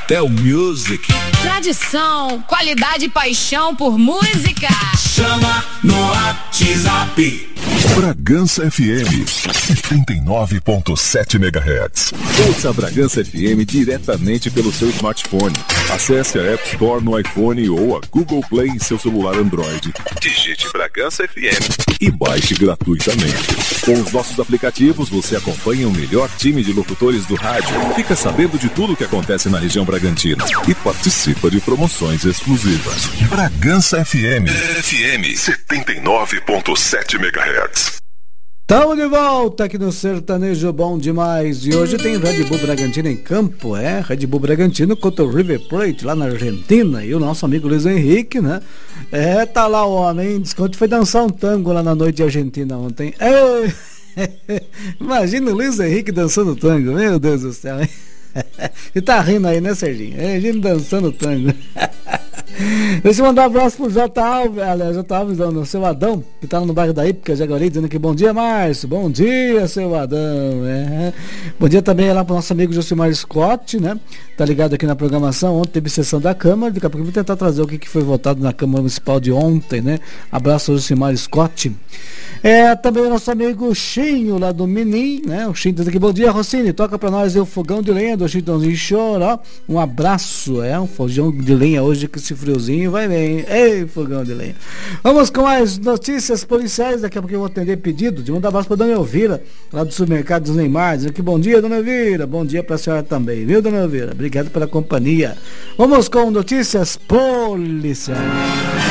Tel Music. Tradição, qualidade e paixão por música. Chama no WhatsApp. Bragança FM 79.7 MHz. Ouça a Bragança FM diretamente pelo seu smartphone. Acesse a App Store no iPhone ou a Google Play em seu celular Android. Digite Bragança FM e baixe gratuitamente. Com os nossos aplicativos, você acompanha o melhor time de locutores do rádio, fica sabendo de tudo o que acontece na região Bragantina e participa de promoções exclusivas. Bragança FM 79.7 MHz. Estamos de volta aqui no Sertanejo Bom Demais. E hoje tem Red Bull Bragantino em campo, Red Bull Bragantino contra o River Plate lá na Argentina. E o nosso amigo Luiz Henrique, né? Tá lá o homem, diz que foi dançar um tango lá na noite de Argentina ontem. Imagina o Luiz Henrique dançando tango, meu Deus do céu, hein? E tá rindo aí, né, Serginho? A gente dançando tango. Deixa eu mandar um abraço pro J. Alves, não, o seu Adão, que tá no bairro da Ípica, Jaguari, dizendo que bom dia, Márcio. Bom dia, seu Adão. Bom dia também lá pro nosso amigo Josimar Scott, né? Tá ligado aqui na programação. Ontem teve sessão da Câmara, daqui a pouco eu vou tentar trazer o que foi votado na Câmara Municipal de ontem, né? Abraço ao Josimar Scott. Também o nosso amigo Chinho, lá do Minim, né? O Chinho diz aqui, bom dia, Rossini, toca pra nós o fogão de lenha do Chitãozinho Choró. Um abraço, um fogão de lenha hoje com esse friozinho, vai bem. Ei, fogão de lenha. Vamos com as notícias policiais, daqui a pouco eu vou atender pedido de mandar abraço pra Dona Elvira, lá do supermercado dos Neymar, dizendo que bom dia, Dona Elvira, bom dia pra senhora também, viu, Dona Elvira? Obrigado pela companhia. Vamos com notícias policiais.